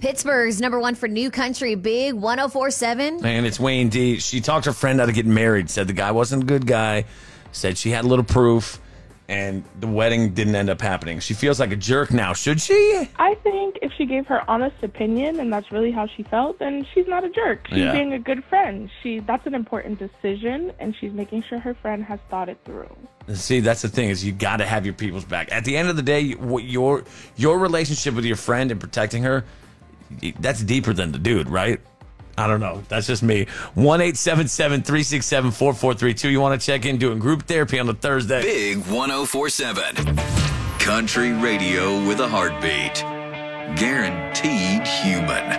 Pittsburgh's number one for new country, Big 104.7. And it's Wayne D. She talked her friend out of getting married, said the guy wasn't a good guy, said she had a little proof, and the wedding didn't end up happening. She feels like a jerk now. Should she? I think if she gave her honest opinion and that's really how she felt, then she's not a jerk. She's being a good friend. That's an important decision, and she's making sure her friend has thought it through. See, that's the thing, is you got to have your people's back. At the end of the day, your relationship with your friend and protecting her, that's deeper than the dude, right? I don't know. That's just me. 1-877-367-4432. You want to check in doing group therapy on a Thursday. Big 104.7. Country radio with a heartbeat. Guaranteed human.